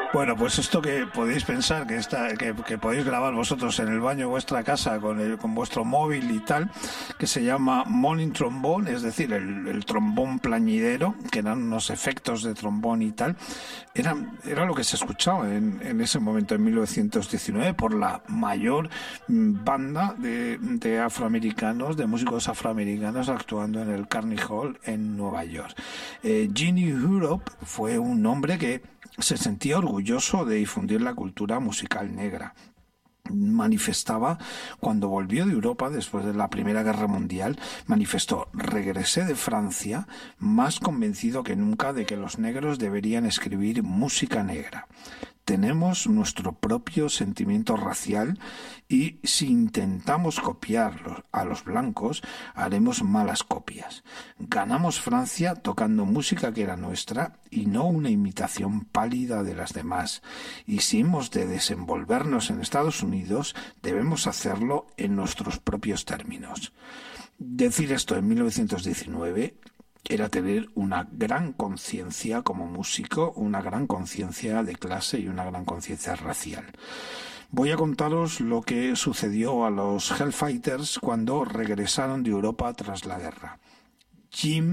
Bueno, pues esto que podéis pensar que podéis grabar vosotros en el baño de vuestra casa con vuestro móvil y tal, que se llama Morning Trombone, es decir, el trombón plañidero, que eran unos efectos de trombón y tal, era lo que se escuchaba en ese momento, en 1919, por la mayor banda de afroamericanos, de músicos afroamericanos actuando en el Carnegie Hall en Nueva York. Gene Europe fue un hombre que se sentía orgulloso de difundir la cultura musical negra. Manifestaba, cuando volvió de Europa después de la Primera Guerra Mundial, manifestó: regresé de Francia más convencido que nunca de que los negros deberían escribir música negra. Tenemos nuestro propio sentimiento racial y si intentamos copiar a los blancos, haremos malas copias. Ganamos Francia tocando música que era nuestra y no una imitación pálida de las demás. Y si hemos de desenvolvernos en Estados Unidos, debemos hacerlo en nuestros propios términos. Decir esto en 1919 era tener una gran conciencia como músico, una gran conciencia de clase y una gran conciencia racial. Voy a contaros lo que sucedió a los Hellfighters cuando regresaron de Europa tras la guerra. Jim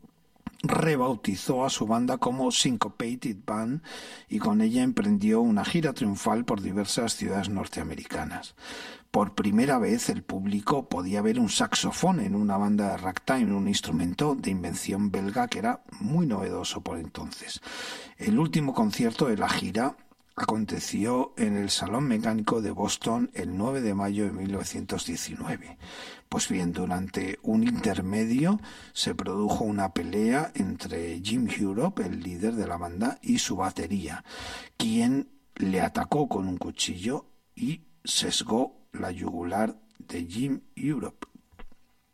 rebautizó a su banda como Syncopated Band y con ella emprendió una gira triunfal por diversas ciudades norteamericanas. Por primera vez el público podía ver un saxofón en una banda de ragtime, un instrumento de invención belga que era muy novedoso por entonces. El último concierto de la gira aconteció en el Salón Mecánico de Boston el 9 de mayo de 1919. Pues bien, durante un intermedio se produjo una pelea entre Jim Europe, el líder de la banda, y su batería, quien le atacó con un cuchillo y sesgó la yugular de Jim Europe.